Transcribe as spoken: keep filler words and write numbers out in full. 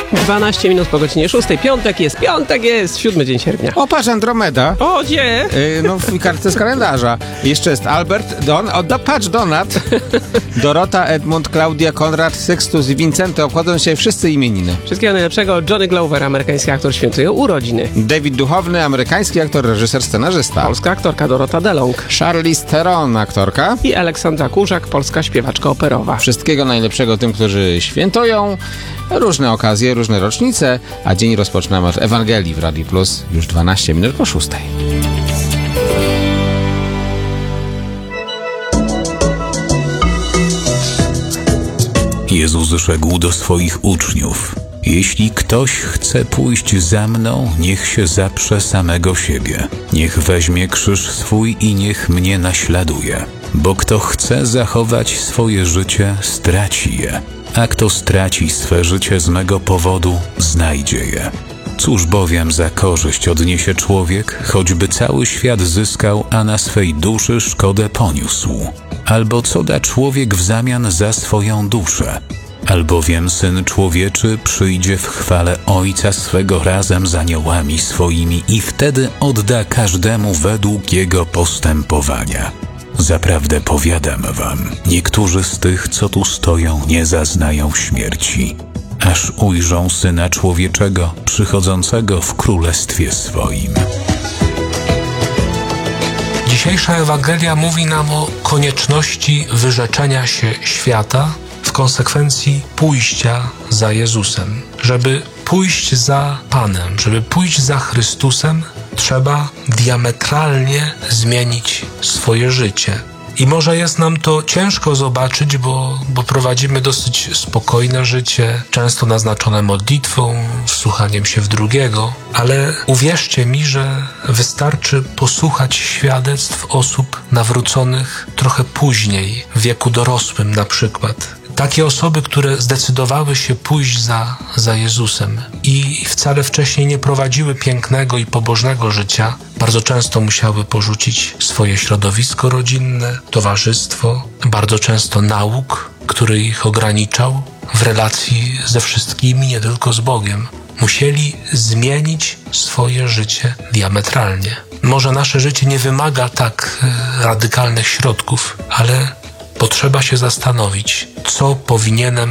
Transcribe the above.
dwanaście minut po godzinie szóstej. Piątek jest, piątek jest, siódmy dzień sierpnia. O, patrz, Andromeda. O, gdzie? Yy, no, w kartce z kalendarza. Jeszcze jest Albert, Don, o, do, patrz, Donat, Dorota, Edmund, Klaudia, Konrad, Sextus i Wincenty. Obchodzą się wszyscy imieniny. Wszystkiego najlepszego. Johnny Glover, amerykański aktor, świętuje urodziny. David Duchowny, amerykański aktor, reżyser, scenarzysta. Polska aktorka Dorota DeLong. Charlize Theron, aktorka. I Aleksandra Kurzak, polska śpiewaczka operowa. Wszystkiego najlepszego tym, którzy świętują. Różne okazje, różne rocznice, a dzień rozpoczynamy od Ewangelii w Radiu Plus już dwanaście minut po szóstej. Jezus rzekł do swoich uczniów: jeśli ktoś chce pójść za mną, niech się zaprze samego siebie. Niech weźmie krzyż swój i niech mnie naśladuje. Bo kto chce zachować swoje życie, straci je. A kto straci swe życie z mego powodu, znajdzie je. Cóż bowiem za korzyść odniesie człowiek, choćby cały świat zyskał, a na swej duszy szkodę poniósł? Albo co da człowiek w zamian za swoją duszę? Albowiem Syn Człowieczy przyjdzie w chwale Ojca swego razem z aniołami swoimi i wtedy odda każdemu według jego postępowania. Zaprawdę powiadam wam, niektórzy z tych, co tu stoją, nie zaznają śmierci, aż ujrzą Syna Człowieczego przychodzącego w królestwie swoim. Dzisiejsza Ewangelia mówi nam o konieczności wyrzeczenia się świata, w konsekwencji pójścia za Jezusem. Żeby pójść za Panem, żeby pójść za Chrystusem, trzeba diametralnie zmienić swoje życie. I może jest nam to ciężko zobaczyć, bo, bo prowadzimy dosyć spokojne życie, często naznaczone modlitwą, wsłuchaniem się w drugiego, ale uwierzcie mi, że wystarczy posłuchać świadectw osób nawróconych trochę później, w wieku dorosłym na przykład. Takie osoby, które zdecydowały się pójść za, za Jezusem i wcale wcześniej nie prowadziły pięknego i pobożnego życia, bardzo często musiały porzucić swoje środowisko rodzinne, towarzystwo, bardzo często nauk, który ich ograniczał w relacji ze wszystkimi, nie tylko z Bogiem. Musieli zmienić swoje życie diametralnie. Może nasze życie nie wymaga tak radykalnych środków, ale potrzeba się zastanowić, co powinienem